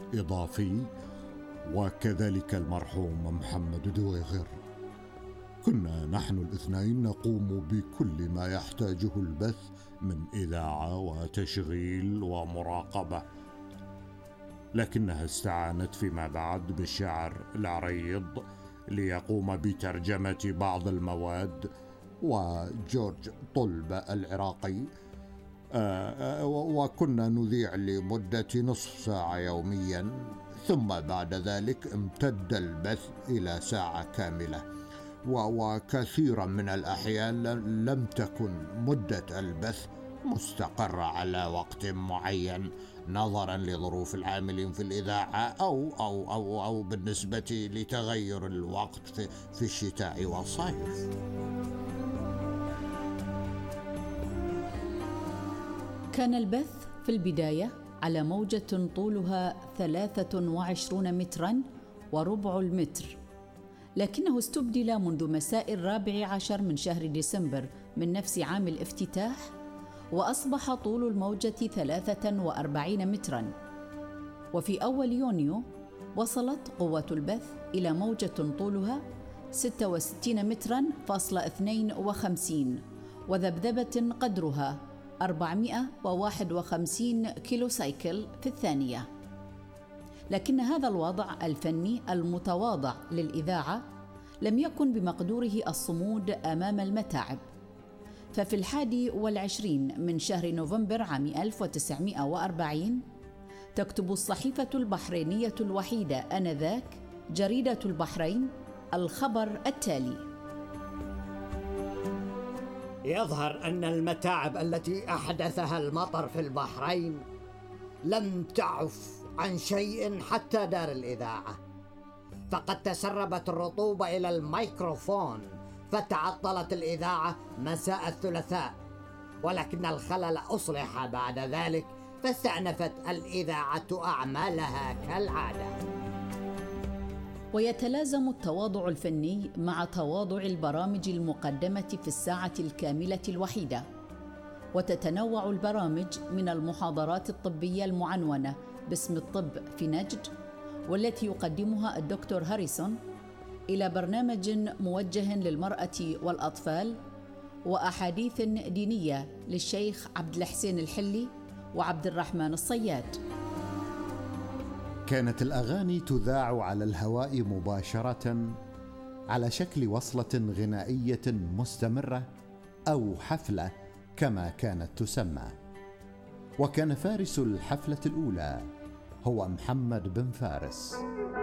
إضافي، وكذلك المرحوم محمد دويغر. كنا نحن الاثنين نقوم بكل ما يحتاجه البث من إذاعة وتشغيل ومراقبة، لكنها استعانت فيما بعد بالشاعر العريض ليقوم بترجمة بعض المواد، وجورج طلبة العراقي، وكنا نذيع لمدة نصف ساعة يوميا، ثم بعد ذلك امتد البث إلى ساعة كاملة. وكثيرا من الأحيان لم تكن مدة البث مستقرة على وقت معين نظرا لظروف العاملين في الإذاعة أو بالنسبة لتغير الوقت في الشتاء والصيف. كان البث في البداية على موجة طولها 23 متراً وربع المتر، لكنه استبدل منذ مساء 14 من شهر ديسمبر من نفس عام الافتتاح، وأصبح طول الموجة 43 متراً. وفي أول يونيو وصلت قوة البث إلى موجة طولها 66 متراً فاصلة 52 وذبذبة قدرها 451 كيلو سايكل في الثانية. لكن هذا الوضع الفني المتواضع للإذاعة لم يكن بمقدوره الصمود أمام المتاعب. ففي 21 من شهر نوفمبر عام 1940 تكتب الصحيفة البحرينية الوحيدة آنذاك، جريدة البحرين، الخبر التالي: يظهر أن المتاعب التي أحدثها المطر في البحرين لم تعف عن شيء حتى دار الإذاعة، فقد تسربت الرطوبة إلى الميكروفون فتعطلت الإذاعة مساء الثلاثاء، ولكن الخلل أصلح بعد ذلك، فاستأنفت الإذاعة أعمالها كالعادة. ويتلازم التواضع الفني مع تواضع البرامج المقدمة في الساعة الكاملة الوحيدة، وتتنوع البرامج من المحاضرات الطبية المعنونة باسم الطب في نجد والتي يقدمها الدكتور هاريسون، إلى برنامج موجه للمرأة والأطفال، وأحاديث دينية للشيخ عبد الحسين الحلي وعبد الرحمن الصياد. كانت الأغاني تذاع على الهواء مباشرة على شكل وصلة غنائية مستمرة أو حفلة كما كانت تسمى، وكان فارس الحفلة الأولى هو محمد بن فارس.